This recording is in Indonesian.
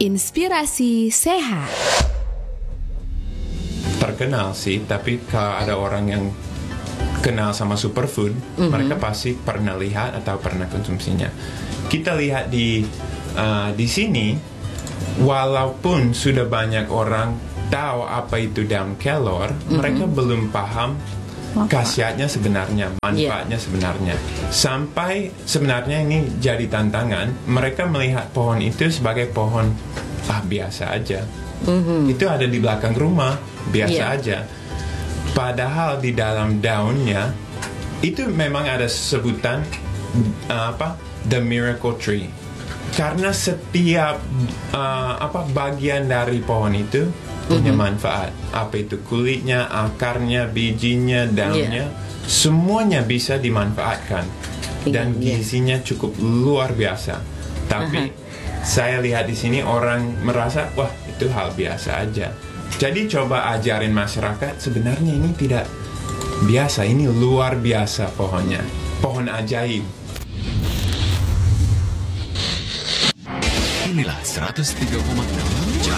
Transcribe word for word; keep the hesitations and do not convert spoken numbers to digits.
Inspirasi sehat. Terkenal sih, tapi kalau ada orang yang kenal sama superfood, mm-hmm. mereka pasti pernah lihat atau pernah konsumsinya. Kita lihat di uh, di sini, walaupun sudah banyak orang tahu apa itu daun kelor, mm-hmm. mereka belum paham khasiatnya sebenarnya, manfaatnya yeah. sebenarnya. Sampai sebenarnya ini jadi tantangan, mereka melihat pohon itu sebagai pohon ah biasa aja. Mm-hmm. Itu ada di belakang rumah, biasa yeah. aja. Padahal di dalam daunnya itu memang ada sebutan uh, apa? The miracle tree. Karena setiap uh, apa bagian dari pohon itu punya mm-hmm. manfaat. Apa itu kulitnya, akarnya, bijinya, daunnya, yeah. semuanya bisa dimanfaatkan dan yeah, gizinya yeah. cukup luar biasa. Tapi uh-huh. saya lihat di sini orang merasa wah itu hal biasa aja. Jadi coba ajarin masyarakat sebenarnya ini tidak biasa, ini luar biasa pohonnya, pohon ajaib. Inilah seratus tiga koma enam